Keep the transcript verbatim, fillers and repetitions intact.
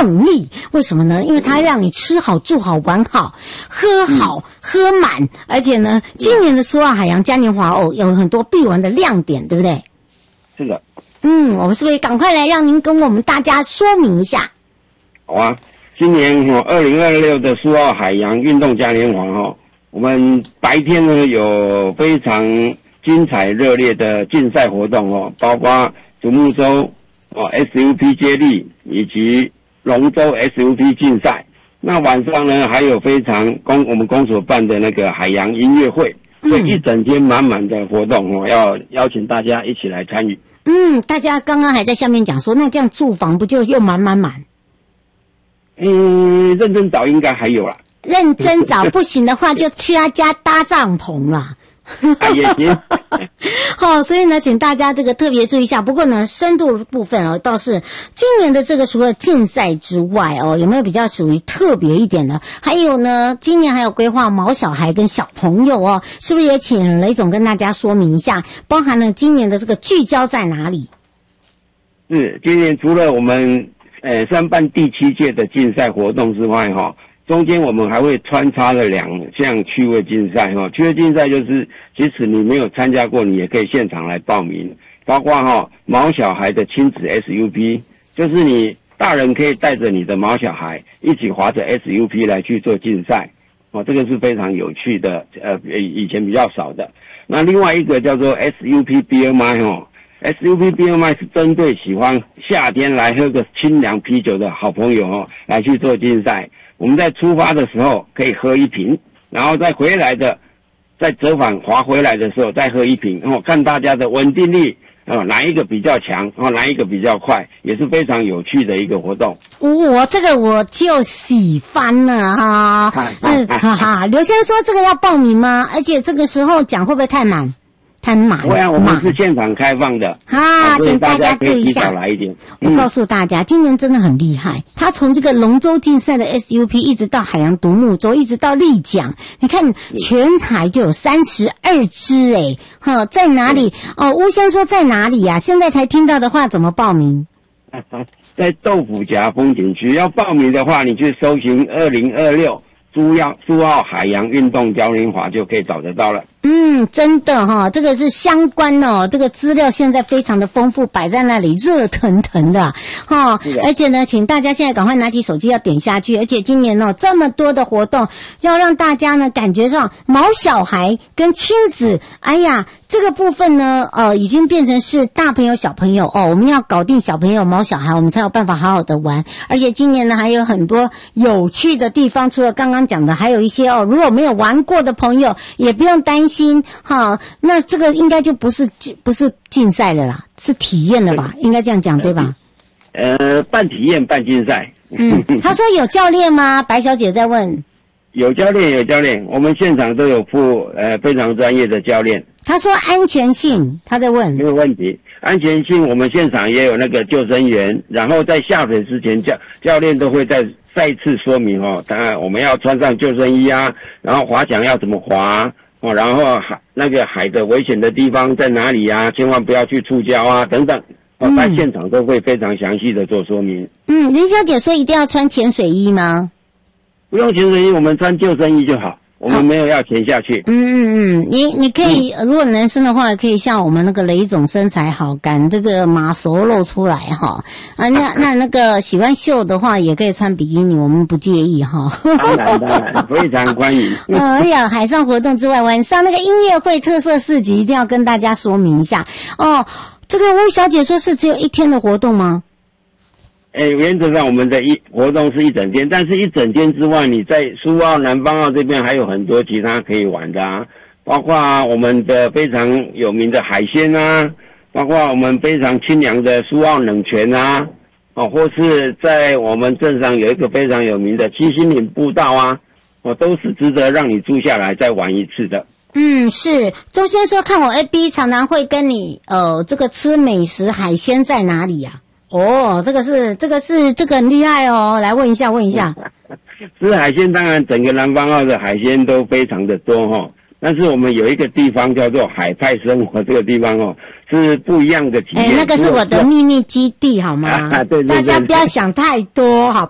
动力。为什么呢？因为它让你吃好、住好、玩好、喝好、嗯、喝满，而且呢，今年的苏澳海洋嘉年华哦，有很多必玩的亮点，对不对？ 是的。 嗯，我们是不是赶快来让您跟我们大家说明一下？ 好啊，今年哈二零二六的苏澳海洋运动嘉年华哈，我们白天呢有非常精彩热烈的竞赛活动哦，包括独木舟哦 S U P 接力以及龙舟 S U P 竞赛。那晚上呢还有非常公我们公所办的那个海洋音乐会，所以一整天满满的活动哦，要邀请大家一起来参与。 嗯，大家刚刚还在下面讲说，那这样住房不就又满满满？ 嗯，认真找应该还有啦。 认真找不行的话，就去他家搭帐篷啦。 啊，也行。 好，所以呢，请大家这个特别注意一下。不过呢，深度部分哦，倒是今年的这个除了竞赛之外哦，有没有比较属于特别一点的？还有呢，今年还有规划毛小孩跟小朋友哦，是不是也请雷总跟大家说明一下，包含了今年的这个聚焦在哪里？ 是，今年除了我们呃申办第七届的竞赛活动之外哈、哦。中间我们还会穿插了两项趣味竞赛哈，趣味竞赛就是即使你没有参加过，你也可以现场来报名，包括哈毛小孩的亲子 S U P， 就是你大人可以带着你的毛小孩一起划着 S U P 来去做竞赛，哦，这个是非常有趣的，呃，以前比较少的。那另外一个叫做 S U P Beer Mile 哦 ，S U P Beer Mile 是针对喜欢夏天来喝个清凉啤酒的好朋友哦来去做竞赛。我们在出发的时候可以喝一瓶，然后再回来的，再折返划回来的时候再喝一瓶，然后看大家的稳定力，哦，哪一个比较强，哦，哪一个比较快，也是非常有趣的一个活动。 我这个我就喜欢了哈，嗯，哈哈。刘先生说这个要报名吗？而且这个时候讲会不会太满？太满。 对啊，我们是现场开放的啊，请大家注意一下。 来一点， 我告诉大家，今年真的很厉害。他从这个龙舟竞赛的 S U P 一直到海洋独木舟，一直到立桨，你看全台就有三十二支诶，哈，在哪里？哦，吴先生说在哪里呀、啊？现在才听到的话，怎么报名？ 在豆腐夹风景区。要报名的话，你去搜寻二零二六苏澳苏澳海洋运动嘉年华就可以找得到了。 嗯，真的哈、哦，这个是相关哦，这个资料现在非常的丰富，摆在那里热腾腾的哈、哦。而且呢，请大家现在赶快拿起手机要点下去。而且今年哦这么多的活动，要让大家呢感觉上毛小孩跟亲子，哎呀，这个部分呢，呃，已经变成是大朋友小朋友哦，我们要搞定小朋友毛小孩，我们才有办法好好的玩。而且今年呢还有很多有趣的地方，除了刚刚讲的，还有一些哦，如果没有玩过的朋友也不用担心。心哈，那这个应该就不是不是竞赛了啦，是体验了吧？应该这样讲对吧？ 呃，半体验半竞赛。 嗯，他说有教练吗？白小姐在问。 有教练，有教练，我们现场都有附呃非常专业的教练。 他说安全性，他在问。 没有问题，安全性我们现场也有那个救生员，然后在下水之前教教练都会再再一次说明哦，当然我们要穿上救生衣啊，然后滑桨要怎么滑。哦，然后海那个海的危险的地方在哪里啊？千万不要去触礁啊，等等。哦，在现场都会非常详细的做说明。 嗯，林小姐说一定要穿潜水衣吗？ 不用潜水衣，我们穿救生衣就好。我们没有要潜下去。 嗯嗯嗯，你你可以、嗯，如果男生的话，可以像我们那个雷总身材好，敢这个马熟露出来哈啊，那那那个喜欢秀的话，也可以穿比基尼，我们不介意哈。 当然当然，非常欢迎。 呃，哎呀，海上活动之外，晚上那个音乐会特色市集一定要跟大家说明一下哦。这个吴小姐说是只有一天的活动吗？ 哎，原则上我们的一活动是一整天，但是一整天之外，你在苏澳、南方澳这边还有很多其他可以玩的啊，包括我们的非常有名的海鲜啊，包括我们非常清凉的苏澳冷泉啊，哦，或是在我们镇上有一个非常有名的七星岭步道啊，哦，都是值得让你住下来再玩一次的。 嗯，是周先说看我 A B 常常会跟你呃这个吃美食海鲜在哪里呀、啊？哦，这个是这个是这个很厉害哦，来问一下问一下。 吃海鲜当然整个南方澳的海鲜都非常的多哈、哦，但是我们有一个地方叫做海派生活，这个地方哦是不一样的体验。哎， 那个是我的秘密基地好吗？ 啊、对对对， 大家不要想太多好。